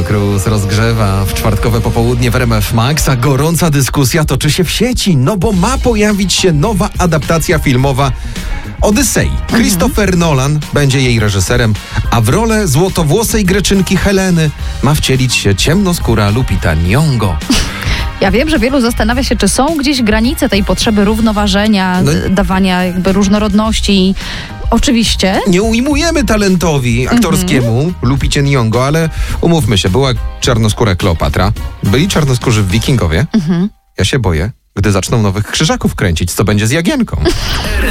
Penelope Cruz rozgrzewa w czwartkowe popołudnie w RMF Max, a gorąca dyskusja toczy się w sieci, no bo ma pojawić się nowa adaptacja filmowa Odysei. Christopher Nolan będzie jej reżyserem, a w rolę złotowłosej Greczynki Heleny ma wcielić się ciemnoskóra Lupita Nyong'o. Ja wiem, że wielu zastanawia się, czy są gdzieś granice tej potrzeby równoważenia, dawania jakby różnorodności. Oczywiście. Nie ujmujemy talentowi aktorskiemu Lupicie Nyong'o, ale umówmy się, była czarnoskóra Kleopatra, byli czarnoskórzy Wikingowie. Ja się boję, gdy zaczną nowych krzyżaków kręcić, co będzie z Jagienką.